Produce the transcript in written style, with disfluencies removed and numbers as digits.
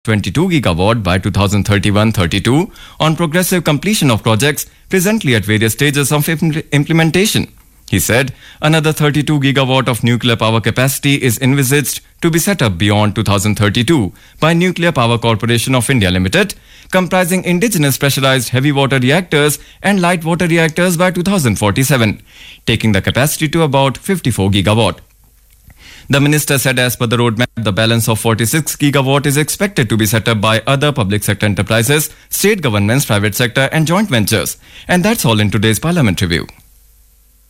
22 gigawatt by 2031-32 on progressive completion of projects presently at various stages of implementation. He said another 32 gigawatt of nuclear power capacity is envisaged to be set up beyond 2032 by Nuclear Power Corporation of India Limited, comprising indigenous pressurized heavy water reactors and light water reactors by 2047, taking the capacity to about 54 gigawatt. The minister said as per the roadmap, the balance of 46 gigawatt is expected to be set up by other public sector enterprises, state governments, private sector and joint ventures. And that's all in today's Parliament Review.